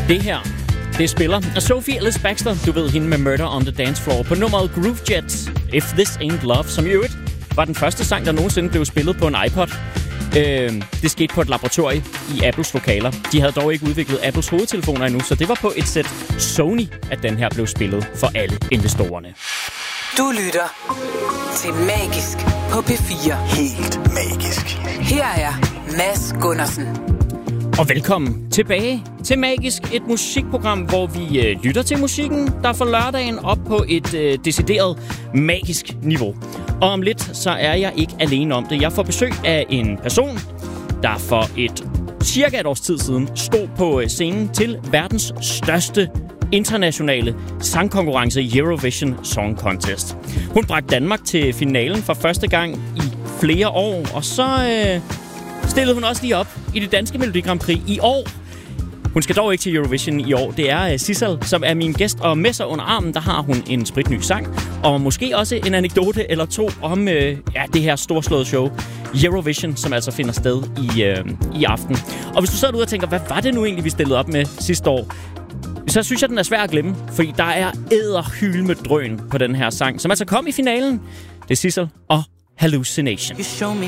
Det her, det spiller Sophie Ellis Bextor, du ved hende med Murder on the Dance Floor, på nummeret Groove Jet, If This Ain't Love, som i øvrigt var den første sang, der nogensinde blev spillet på en iPod. Det skete på et laboratorie i Apples lokaler. De havde dog ikke udviklet Apples hovedtelefoner endnu, så det var på et sæt Sony, at den her blev spillet for alle investorerne. Du lytter til Magisk på P4. Helt magisk. Her er Mads Gundersen. Og velkommen tilbage til Magisk, et musikprogram, hvor vi lytter til musikken, der får lørdagen op på et decideret magisk niveau. Og om lidt, så er jeg ikke alene om det. Jeg får besøg af en person, der for cirka et års tid siden stod på scenen til verdens største internationale sangkonkurrence, Eurovision Song Contest. Hun bragte Danmark til finalen for første gang i flere år, og så stillede hun også lige op i det danske Melodi Grand Prix i år. Hun skal dog ikke til Eurovision i år. Det er Sissel, som er min gæst, og med sig under armen, der har hun en spritny sang, og måske også en anekdote eller to om det her storslåede show, Eurovision, som altså finder sted i aften. Og hvis du sidder derude og tænker, hvad var det nu egentlig, vi stillede op med sidste år, så synes jeg, den er svær at glemme, fordi der er edderhyl med drøn på den her sang, som altså kom i finalen. Det er Sissel og Hallucination.